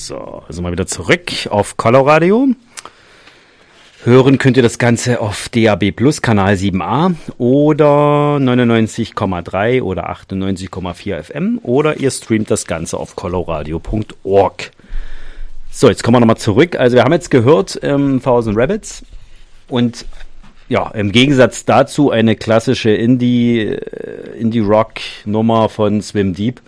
So, also mal wieder zurück auf Coloradio. Hören könnt ihr das Ganze auf DAB Plus Kanal 7a oder 99,3 oder 98,4 FM oder ihr streamt das Ganze auf coloradio.org. So, jetzt kommen wir nochmal zurück. Also wir haben jetzt gehört Thousand Rabbits und ja, im Gegensatz dazu eine klassische Indie-Rock-Nummer von Swim Deep.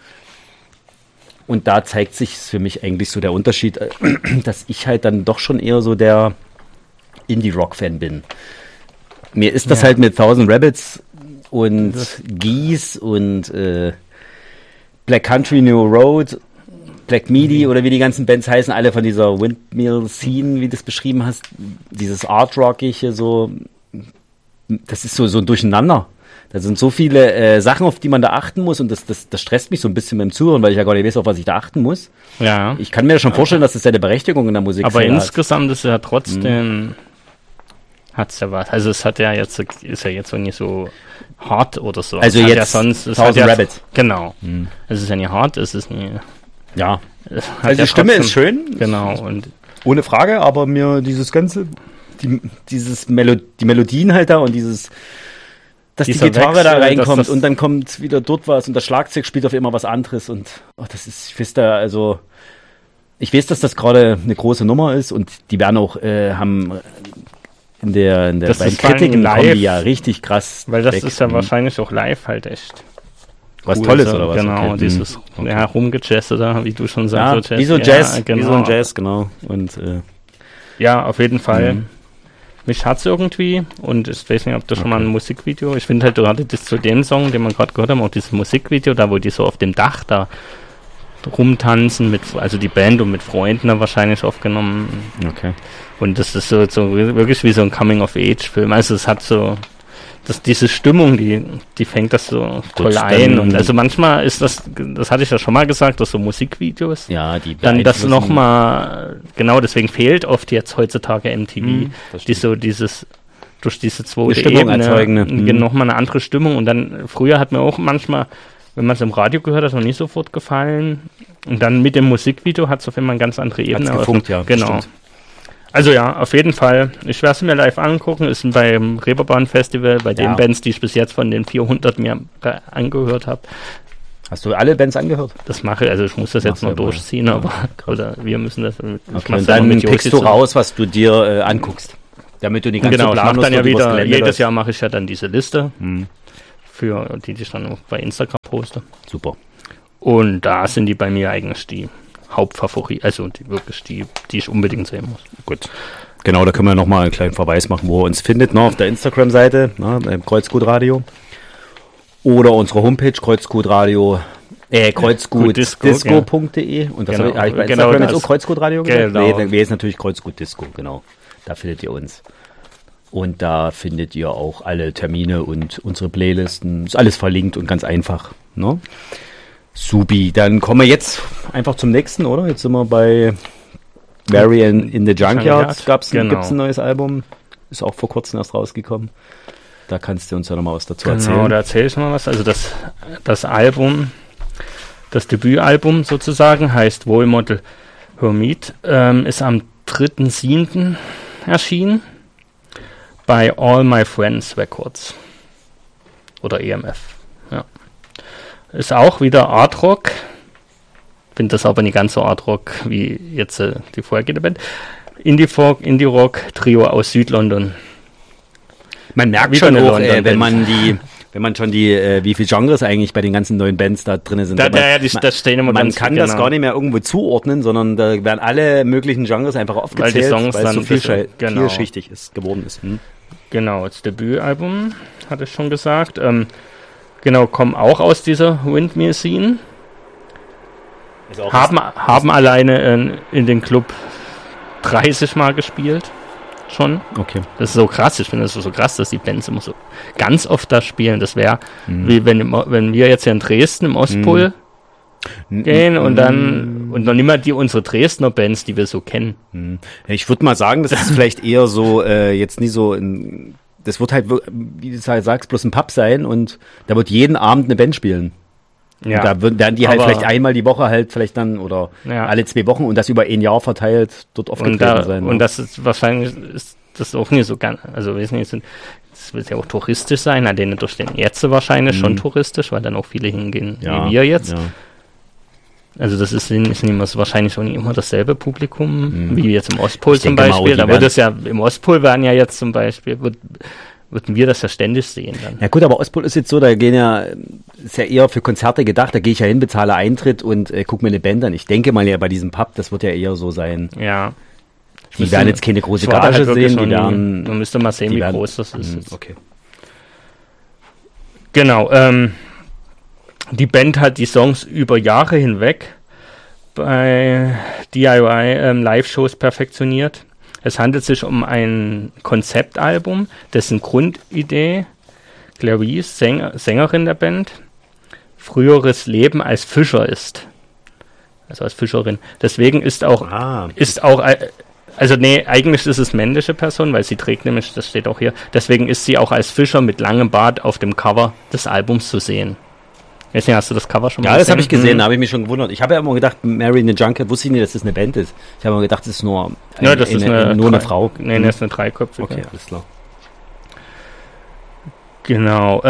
Und da zeigt sich für mich eigentlich so der Unterschied, dass ich halt dann doch schon eher so der Indie-Rock-Fan bin. Mir ist das halt mit Thousand Rabbits und Geese und Black Country New Road, Black Midi oder wie die ganzen Bands heißen, alle von dieser Windmill-Scene, wie du das beschrieben hast, dieses Art-Rockige so, das ist so ein Durcheinander. Da sind so viele Sachen, auf die man da achten muss und das stresst mich so ein bisschen beim Zuhören, weil ich ja gar nicht weiß, auf was ich da achten muss. Ja. Ich kann mir schon vorstellen, dass das ja eine Berechtigung in der Musik aber insgesamt ist ja trotzdem, hat's ja was. Also es hat ja jetzt, ist ja jetzt so nicht so hart oder so. Also jetzt ja sonst, Thousand Rabbits. Genau. Es ist ja nicht hart, es ist nie. Ja. Also die Stimme ist schön. Genau. Und ohne Frage, aber mir dieses Ganze, die Melodien halt da und dass die Gitarre Wechsel, da reinkommt und dann kommt wieder dort was und das Schlagzeug spielt auf immer was anderes und das ist, ich weiß, dass das gerade eine große Nummer ist und die werden auch, haben in der beim Kritiken kommen die ja richtig krass. Weil das ist ja wahrscheinlich auch live halt echt. Was cool Tolles oder was? Genau, dieses rumgejazzt oder wie du schon sagst. Ja, wie so Jazz, ja, genau. Wie so ein Jazz, genau. Und ja, auf jeden Fall. Mich hat's irgendwie und ich weiß nicht, ob du schon mal ein Musikvideo, ich finde halt gerade das zu dem Song, den wir gerade gehört haben, auch dieses Musikvideo, da wo die so auf dem Dach da rumtanzen, also die Band und mit Freunden da wahrscheinlich aufgenommen. Okay. Und das ist so wirklich wie so ein Coming-of-Age-Film, also es hat so, diese Stimmung, die fängt das so toll ein und also manchmal ist das hatte ich ja schon mal gesagt, dass so Musikvideos, die dann das nochmal, genau deswegen fehlt oft jetzt heutzutage MTV, die so durch diese zweite Ebene nochmal eine andere Stimmung und dann, früher hat mir auch manchmal, wenn man es im Radio gehört hat, noch nicht sofort gefallen und dann mit dem Musikvideo hat es auf einmal eine ganz andere Ebene. Hat's gefunkt, ja. Genau. Bestimmt. Also ja, auf jeden Fall. Ich werde es mir live angucken. Ist beim Reeperbahn Festival, bei den Bands, die ich bis jetzt von den 400 mir angehört habe. Hast du alle Bands angehört? Das mache ich, also ich muss das jetzt noch durchziehen, aber oder wir müssen das. Okay, und dann pickst du raus, was du dir anguckst. Damit du die ganze Planung. Genau, ich mache dann ja wieder, jedes Jahr mache ich ja dann diese Liste, für die ich dann auch bei Instagram poste. Super. Und da sind die bei mir eigentlich die Hauptfavorit, also die ich unbedingt sehen muss. Gut. Genau, da können wir nochmal einen kleinen Verweis machen, wo ihr uns findet, auf der Instagram-Seite, beim Kreuzgutradio. Oder unsere Homepage, kreuzgutdisco.de. Und das habe ich bei Instagram jetzt auch Kreuzgutradio gesagt? Genau. Nee, wir ist natürlich Kreuzgutdisco, genau. Da findet ihr uns. Und da findet ihr auch alle Termine und unsere Playlisten. Ist alles verlinkt und ganz einfach, ne? Supi, dann kommen wir jetzt einfach zum nächsten, oder? Jetzt sind wir bei Mary in the Junkyard. Gibt's ein neues Album. Ist auch vor kurzem erst rausgekommen. Da kannst du uns ja nochmal was dazu erzählen. Genau, da erzähle ich mal was. Also das Album, das Debütalbum sozusagen, heißt Role Model Hermit, ist am 3.7. erschienen bei All My Friends Records. Oder EMF, ja. Ist auch wieder Art Rock. Finde das aber nicht ganz so Art Rock wie jetzt die vorhergehende Band. Indie Folk, Indie Rock Trio aus Südlondon. Man merkt schon auch, wenn man schon wie viele Genres eigentlich bei den ganzen neuen Bands da drin sind. Das stehen immer man kann das gar nicht mehr irgendwo zuordnen, sondern da werden alle möglichen Genres einfach aufgezählt, weil es so vielschichtig geworden ist. Genau, das Debütalbum, hatte ich schon gesagt. Genau, kommen auch aus dieser Windmill-Scene. Haben alleine in den Club 30 Mal gespielt. Schon. Okay. Das ist so krass. Ich finde das so krass, dass die Bands immer so ganz oft da spielen. Das wäre, wie wenn wir jetzt hier in Dresden im Ostpol gehen und noch nicht mal unsere Dresdner Bands, die wir so kennen. Ich würde mal sagen, das ist vielleicht eher so, jetzt nie so das wird halt, wie du halt sagst, bloß ein Pub sein und da wird jeden Abend eine Band spielen. Ja. Und da werden die halt vielleicht einmal die Woche halt vielleicht dann oder alle 2 Wochen und das über ein Jahr verteilt dort aufgetreten sein. Und das ist wahrscheinlich das auch nicht so ganz, also weiß nicht, es wird ja auch touristisch sein, an denen durchstehen jetzt wahrscheinlich schon touristisch, weil dann auch viele hingehen wie wir jetzt. Ja. Also das ist wahrscheinlich auch nicht immer dasselbe Publikum, wie jetzt im Ostpol zum Beispiel. Da wird es ja, im Ostpol werden ja jetzt zum Beispiel, würden wir das ja ständig sehen dann. Ja gut, aber Ostpol ist jetzt so, ist ja eher für Konzerte gedacht, da gehe ich ja hin, bezahle Eintritt und gucke mir eine Band an. Ich denke mal ja bei diesem Pub, das wird ja eher so sein. Ja. Die werden jetzt keine große Gage sehen. Man müsste mal sehen, wie groß das ist. Okay. Genau, die Band hat die Songs über Jahre hinweg bei DIY Live-Shows perfektioniert. Es handelt sich um ein Konzeptalbum, dessen Grundidee Clarice, Sängerin der Band, früheres Leben als Fischer ist. Also als Fischerin. Deswegen eigentlich ist es männliche Person, weil sie trägt nämlich, das steht auch hier, deswegen ist sie auch als Fischer mit langem Bart auf dem Cover des Albums zu sehen. Weiß nicht, hast du das Cover schon mal gesehen? Ja, das habe ich gesehen, da habe ich mich schon gewundert. Ich habe ja immer gedacht, Mary in the Junket, wusste ich nicht, dass das eine Band ist. Ich habe immer gedacht, das ist nur eine Frau. Nee, das ist eine dreiköpfige. Okay, alles klar. Genau.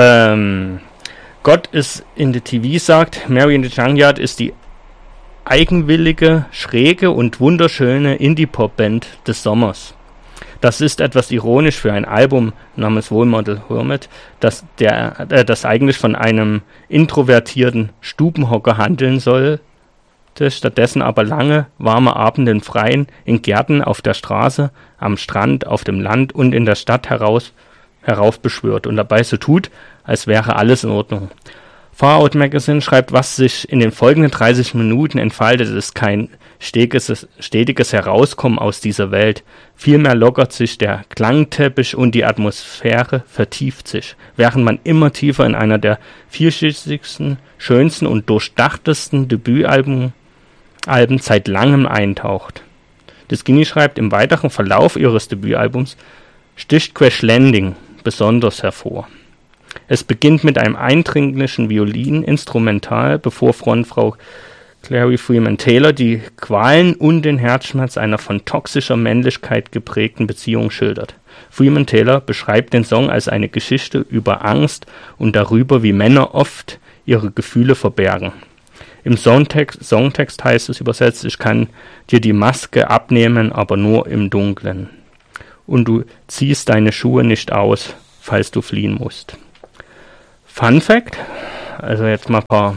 Gott ist in the TV sagt, Mary in the Junkyard ist die eigenwillige, schräge und wunderschöne Indie-Pop-Band des Sommers. Das ist etwas ironisch für ein Album namens Role Model Hermit, das eigentlich von einem introvertierten Stubenhocker handeln sollte, stattdessen aber lange, warme Abende im Freien, in Gärten, auf der Straße, am Strand, auf dem Land und in der Stadt heraufbeschwört und dabei so tut, als wäre alles in Ordnung. Far Out Magazine schreibt, was sich in den folgenden 30 Minuten entfaltet, ist kein stetiges Herauskommen aus dieser Welt. Vielmehr lockert sich der Klangteppich und die Atmosphäre vertieft sich, während man immer tiefer in einer der vielschichtigsten, schönsten und durchdachtesten Debütalben seit langem eintaucht. Discini schreibt, im weiteren Verlauf ihres Debütalbums sticht Crash Landing besonders hervor. Es beginnt mit einem eindringlichen Violin-Instrumental, bevor Frontfrau Clary Freeman Taylor die Qualen und den Herzschmerz einer von toxischer Männlichkeit geprägten Beziehung schildert. Freeman Taylor beschreibt den Song als eine Geschichte über Angst und darüber, wie Männer oft ihre Gefühle verbergen. Im Songtext heißt es übersetzt, ich kann dir die Maske abnehmen, aber nur im Dunklen. Und du ziehst deine Schuhe nicht aus, falls du fliehen musst. Fun Fact, also jetzt mal ein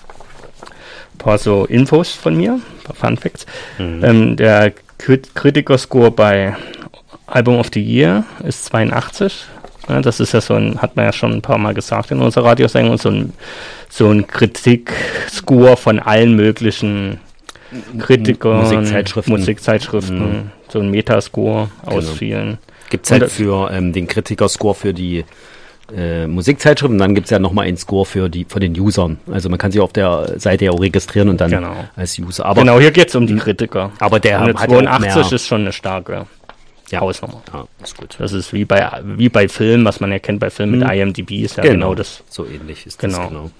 paar so Infos von mir, ein paar Fun Facts. Der Kritiker-Score bei Album of the Year ist 82. Ja, das ist ja hat man ja schon ein paar Mal gesagt in unserer Radiosendung, so ein Kritik-Score von allen möglichen Kritikern, Musikzeitschriften, so ein Metascore aus vielen. Gibt es halt für den Kritiker-Score für die Musikzeitschrift und dann gibt es ja nochmal einen Score von den Usern. Also man kann sich auf der Seite ja auch registrieren und dann als User. Aber genau, hier geht es um die Kritiker. Aber der hat 82 ist schon eine starke Hausnummer. Ja, ist gut. Das ist wie bei Filmen, was man erkennt bei Filmen mit IMDb, ist ja genau das. So ähnlich ist das genau.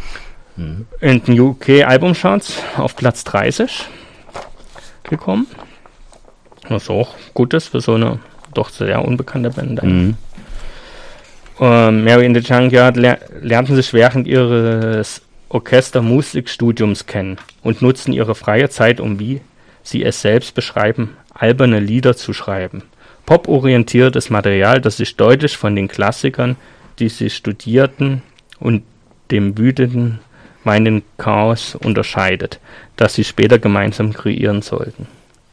In den UK Albumcharts auf Platz 30 gekommen. Was auch gut ist für so eine doch sehr unbekannte Band. Mary in the Junkyard lernten sich während ihres Orchestermusikstudiums kennen und nutzten ihre freie Zeit, um, wie sie es selbst beschreiben, alberne Lieder zu schreiben. Pop-orientiertes Material, das sich deutlich von den Klassikern, die sie studierten, und dem wütenden, weinenden Chaos unterscheidet, das sie später gemeinsam kreieren sollten.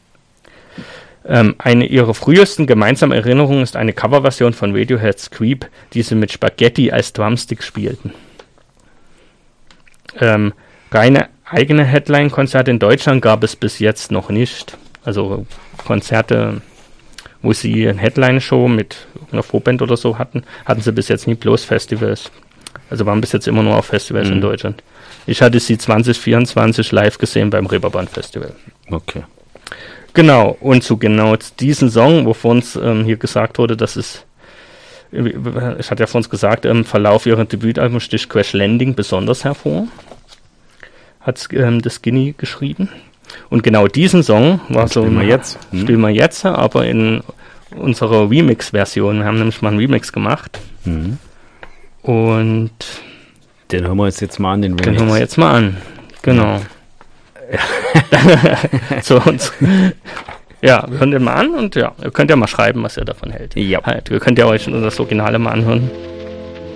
Eine ihrer frühesten gemeinsamen Erinnerungen ist eine Coverversion von Radiohead's Creep, die sie mit Spaghetti als Drumstick spielten. Reine eigene Headline-Konzerte in Deutschland gab es bis jetzt noch nicht. Also Konzerte, wo sie eine Headline-Show mit einer Vorband oder so hatten sie bis jetzt nie, bloß Festivals. Also waren bis jetzt immer nur auf Festivals in Deutschland. Ich hatte sie 2024 live gesehen beim Reeperbahn Festival. Okay. Genau, und zu diesem Song, wovon es hier gesagt wurde, ich hatte ja von uns gesagt, im Verlauf ihrer Debütalbum sticht Crash Landing besonders hervor. hat das Skinny geschrieben. Und genau diesen Song war so... Spielen wir jetzt. Spielen wir jetzt, aber in unserer Remix-Version. Wir haben nämlich mal einen Remix gemacht. Und... Den hören wir uns jetzt mal an, den Remix. Den hören wir jetzt mal an. Genau. So, ja, wir hören den mal an und ja, ihr könnt ja mal schreiben, was ihr davon hält. Ja. Halt, ihr könnt ja euch das Originale mal anhören.